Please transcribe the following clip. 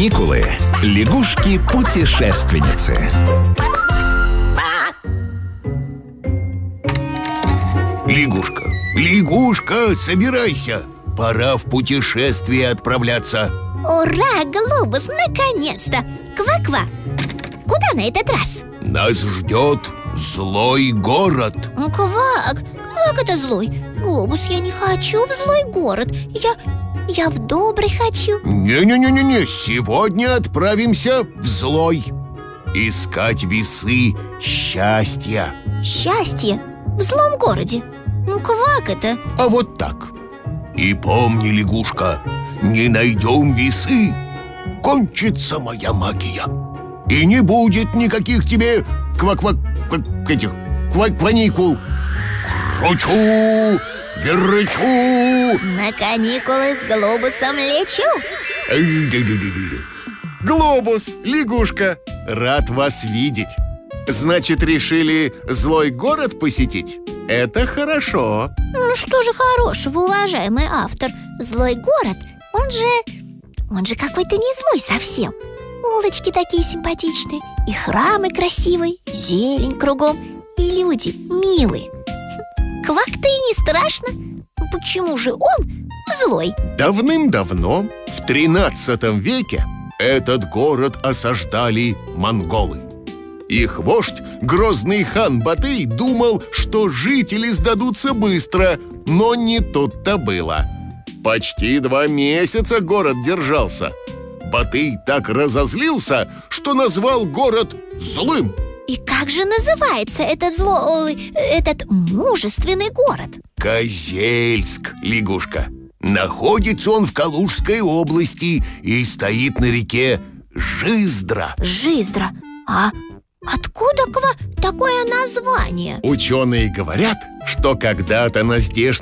каникулы лягушки-путешественницы. Лягушка, лягушка, собирайся. Пора в путешествие отправляться. Ура, Глобус, наконец-то! Ква-ква! Куда на этот раз? Нас ждет злой город. Квак, как это злой? Глобус, я не хочу в злой город. Я в добрый хочу. Не-не-не-не, сегодня отправимся в злой. Искать весы счастья. Счастье? В злом городе? Квак это? А вот так. И помни, лягушка, не найдем весы, кончится моя магия. И не будет никаких тебе кваникул. Кручу, верчу. На каникулы с Глобусом лечу. Глобус, лягушка, рад вас видеть. Значит, решили злой город посетить? Это хорошо. Что же хорошего, уважаемый автор? Злой город, он же какой-то не злой совсем. Улочки такие симпатичные, и храмы красивые, зелень кругом, и люди милые. Квак-то и не страшно. Почему же он злой? Давным-давно, в 13 веке, этот город осаждали монголы. Их вождь, грозный хан Батый, думал, что жители сдадутся быстро, но не тут-то было. Почти 2 месяца город держался. Батый так разозлился, что назвал город злым. И как же называется этот мужественный город? Козельск, лягушка. Находится он в Калужской области и стоит на реке Жиздра. Жиздра? А откуда такое название? Ученые говорят, что когда-то на здешнем